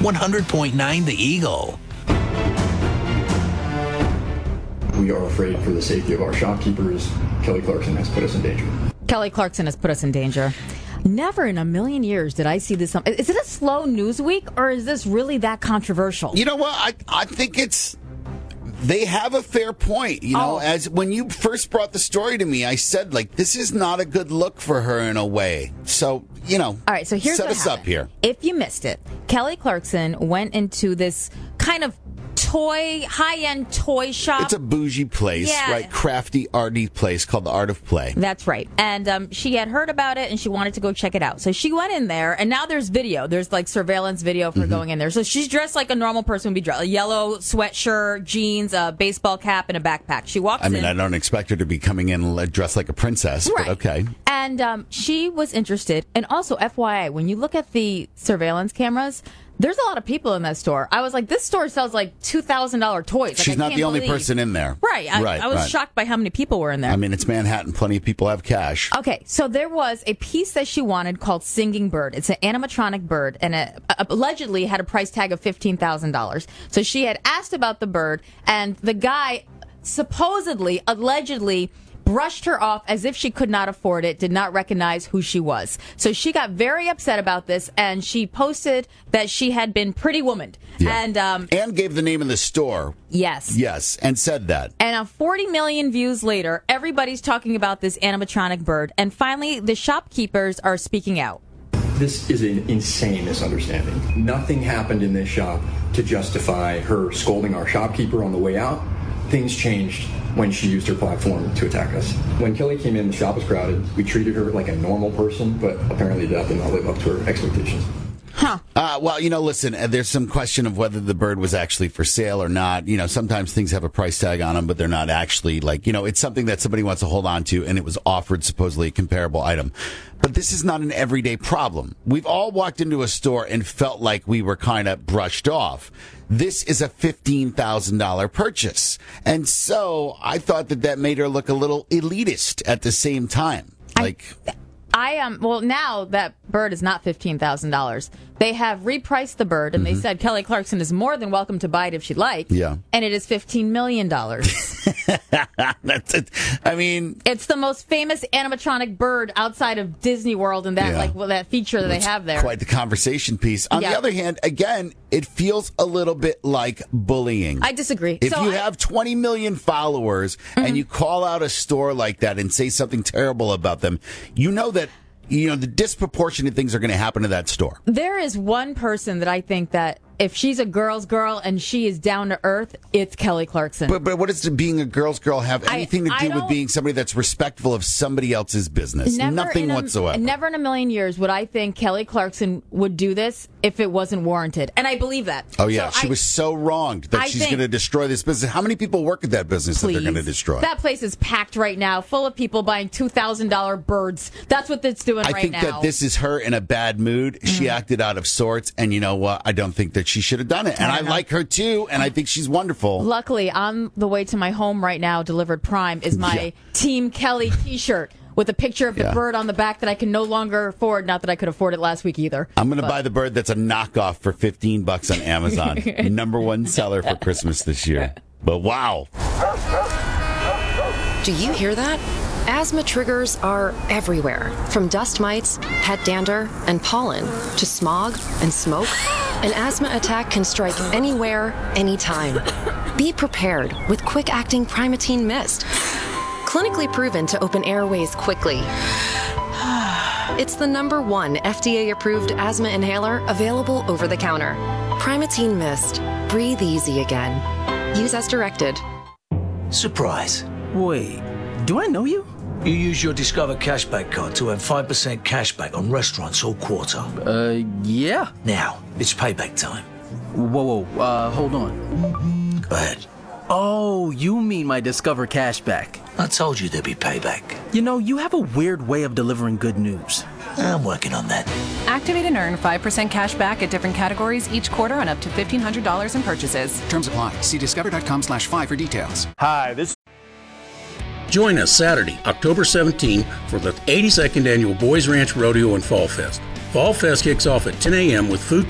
100.9 The Eagle. We are afraid for the safety of our shopkeepers. Kelly Clarkson has put us in danger. Kelly Clarkson has put us in danger. Never in a million years did I see this. Is it a slow news week, or is this really that controversial? You know what? I think they have a fair point. You know, as when you first brought the story to me, I said, like, this is not a good look for her in a way. So, you know, all right, so here's set what us happened. up here. If you missed it, Kelly Clarkson went into this kind of high-end toy shop. It's a bougie place, right? Crafty, arty place called The Art of Play. That's right. And she had heard about it, and she wanted to go check it out. So she went in there, and now there's video. There's, like, surveillance video of her going in there. So she's dressed like a normal person would be dressed. A yellow sweatshirt, jeans, a baseball cap, and a backpack. She walks in. I don't expect her to be coming in dressed like a princess, right. But okay. And she was interested. And also, FYI, when you look at the surveillance cameras, there's a lot of people in that store. I was like, this store sells like $2,000 toys. Like, she's not the only person in there. Right. I was shocked by how many people were in there. I mean, it's Manhattan. Plenty of people have cash. Okay, so there was a piece that she wanted called Singing Bird. It's an animatronic bird, and it allegedly had a price tag of $15,000. So she had asked about the bird, and the guy allegedly brushed her off as if she could not afford it, did not recognize who she was. So she got very upset about this, and she posted that she had been Pretty Womaned. Yeah. And gave the name of the store. Yes. Yes, and said that. And 40 million views later, everybody's talking about this animatronic bird. And finally, the shopkeepers are speaking out. This is an insane misunderstanding. Nothing happened in this shop to justify her scolding our shopkeeper on the way out. Things changed when she used her platform to attack us. When Kelly came in, the shop was crowded. We treated her like a normal person, but apparently that did not live up to her expectations. Huh. Well, listen, there's some question of whether the bird was actually for sale or not. Sometimes things have a price tag on them, but they're not actually it's something that somebody wants to hold on to, and it was offered supposedly a comparable item. But this is not an everyday problem. We've all walked into a store and felt like we were kind of brushed off. This is a $15,000 purchase. And so I thought that made her look a little elitist at the same time. Now that bird is not $15,000. They have repriced the bird, and they said Kelly Clarkson is more than welcome to buy it if she'd like. Yeah. And it is $15 million. That's it. I mean, it's the most famous animatronic bird outside of Disney World, and that that feature that they have there. Quite the conversation piece. On the other hand, again, it feels a little bit like bullying. I disagree. If you have 20 million followers and you call out a store like that and say something terrible about them, you know that the disproportionate things are going to happen to that store. There is one person that I think that if she's a girl's girl and she is down to earth, it's Kelly Clarkson. But what does being a girl's girl have anything to do with being somebody that's respectful of somebody else's business? Nothing whatsoever. Never in a million years would I think Kelly Clarkson would do this if it wasn't warranted. And I believe that. Oh, yeah. She was so wronged that she's going to destroy this business. How many people work at that business that they're going to destroy? That place is packed right now, full of people buying $2,000 birds. That's what it's doing right now. I think that this is her in a bad mood. She acted out of sorts. And you know what? I don't think that she should have done it. And I like her too. And I think she's wonderful. Luckily, on the way to my home right now, delivered Prime, is my Team Kelly t-shirt with a picture of the bird on the back that I can no longer afford. Not that I could afford it last week either. I'm going to buy the bird that's a knockoff for $15 on Amazon. Number one seller for Christmas this year. But wow. Do you hear that? Asthma triggers are everywhere, from dust mites, pet dander, and pollen, to smog and smoke. An asthma attack can strike anywhere, anytime. Be prepared with quick-acting Primatene Mist. Clinically proven to open airways quickly. It's the #1 FDA-approved asthma inhaler available over the counter. Primatene Mist. Breathe easy again. Use as directed. Surprise. Wait, do I know you? You use your Discover Cashback card to earn 5% cashback on restaurants all quarter. Yeah. Now, it's payback time. Whoa, hold on. Go ahead. Oh, you mean my Discover Cashback. I told you there'd be payback. You have a weird way of delivering good news. I'm working on that. Activate and earn 5% cash back at different categories each quarter on up to $1,500 in purchases. Terms apply. See discover.com/5 for details. Hi, this. Join us Saturday, October 17 for the 82nd Annual Boys Ranch Rodeo and Fall Fest. Fall Fest kicks off at 10 a.m. with food